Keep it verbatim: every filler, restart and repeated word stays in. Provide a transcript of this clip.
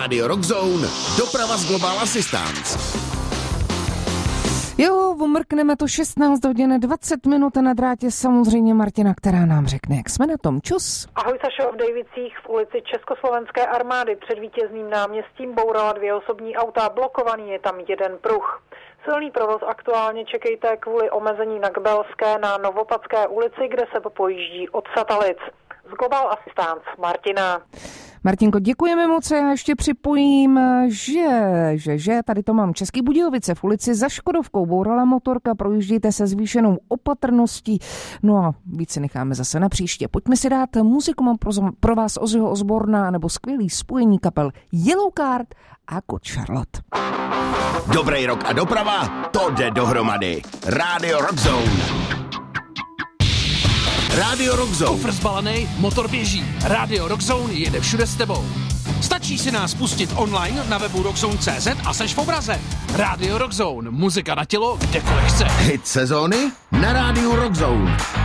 Radio Rockzone, doprava z Global Assistance. Jo, umrkneme to šestnáct hodin dvacet minut na drátě samozřejmě Martina, která nám řekne, jak jsme na tom. Čus. Ahoj, Sašo, v Dejvicích v ulici Československé armády před Vítězným náměstím bourala dvě osobní auta, blokovaný je tam jeden pruh. Silný provoz aktuálně čekejte kvůli omezení na Kbelské na Novopadské ulici, kde se pojíždí od Satalic. Z Global Assistance Martina. Martinko, děkujeme moc. Já ještě připojím, že, že, že tady to mám Český Budějovice v ulici za Škodovkou. Bourala motorka, projíždějte se zvýšenou opatrností. No a více necháme zase na příště. Pojďme si dát muziku, mám pro, pro vás Ozzyho Osborna nebo skvělý spojení kapel Yellow Card a Good Charlotte. Dobrý rok a doprava, to jde dohromady. Radio Rockzone. Radio Rockzone. Kufr zbalený, motor běží. Radio Rockzone jede všude s tebou. Stačí si nás pustit online na webu rockzone tečka cé zet a seš v obraze. Radio Rockzone. Muzika na tělo, kdekoliv chce. Hit sezóny na Radio Rockzone.